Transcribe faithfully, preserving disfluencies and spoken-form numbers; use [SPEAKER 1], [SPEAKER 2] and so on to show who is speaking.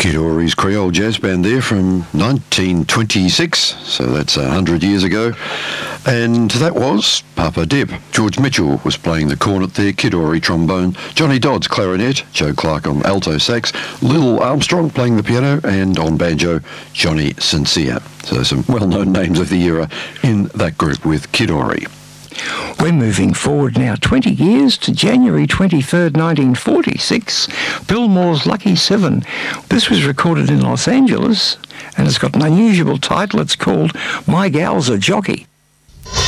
[SPEAKER 1] Kid Ory's Creole Jazz Band there from nineteen twenty-six, so that's a hundred years ago. And that was Papa Deb. George Mitchell was playing the cornet there, Kid Ory trombone, Johnny Dodds clarinet, Joe Clark on alto sax, Lil Armstrong playing the piano, and on banjo, Johnny Sincere. So some well-known names of the era in that group with Kid Ory.
[SPEAKER 2] We're moving forward now twenty years to January twenty-third, nineteen forty-six, Bill Moore's Lucky Seven. This was recorded in Los Angeles, and it's got an unusual title. It's called My Gal's a Jockey.